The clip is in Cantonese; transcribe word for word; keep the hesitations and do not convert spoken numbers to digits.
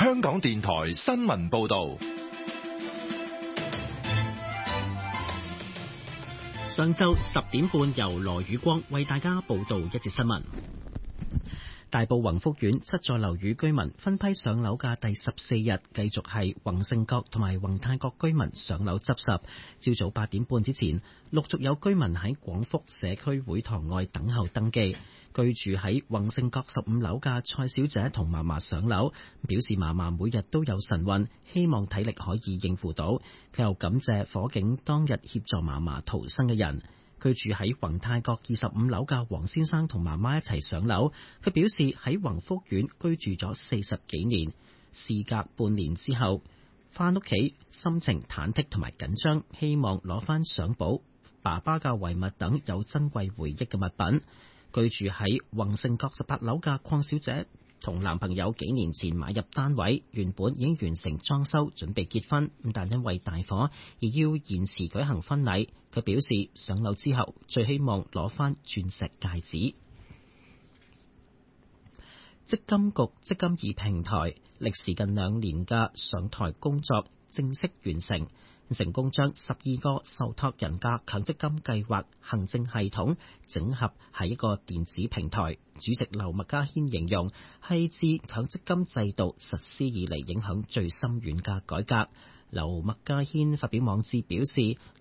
香港電台新聞報道。 上晝十點半，由羅宇光為大家報道一節新聞。大埔宏福苑七座樓宇居民分批上樓嘅第十四日，繼續係宏盛閣同埋宏泰閣居民上樓執拾。朝早八點半之前，陸續有居民喺廣福社區會堂外等候登記。居住喺宏盛閣十五樓嘅蔡小姐同嫲嫲上樓，表示嫲嫲每日都有晨運，希望體力可以應付到。佢又感謝火警當日協助嫲嫲逃生嘅人。居住喺宏泰閣二十五樓嘅黃先生同媽媽一齊上樓，佢表示喺宏福苑居住咗四十幾年，事隔半年之後翻屋企，心情忐忑同埋緊張，希望攞翻相簿、爸爸嘅遺物等有珍貴回憶嘅物品。居住喺宏盛閣十八樓嘅鄺小姐同男朋友幾年前買入單位，原本已經完成裝修，準備結婚，但因為大火而要延遲舉行婚禮。佢表示上樓之後最希望攞翻鑽石戒指。積金局積金易平台歷時近兩年嘅上台工作正式完成，成功將十二個受託人嘅強積金計劃行政系統整合喺一個電子平台。主席劉麥嘉軒形容係自強積金制度實施以嚟影響最深遠嘅改革。劉麥嘉軒發表網誌表示，